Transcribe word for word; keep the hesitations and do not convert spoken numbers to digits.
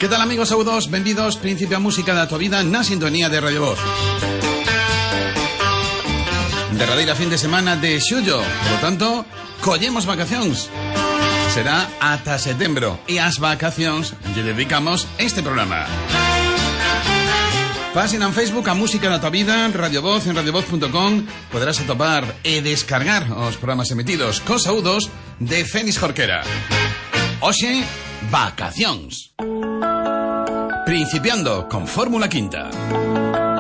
Que tal, amigos? Saúdos, benvidos, Principio a Música da tua vida na sintonía de Radio Voz. Derradeira fin de semana de xullo, por lo tanto, collemos vacacións. Será ata setembro e as vacacións lle dedicamos este programa. Página en Facebook a Música da tua vida, Radio Voz, en radio voz punto com. Poderás atopar e descargar os programas emitidos cos saúdos de Fénix Jorquera. Hoxe, vacacións. Principiando con Fórmula Quinta.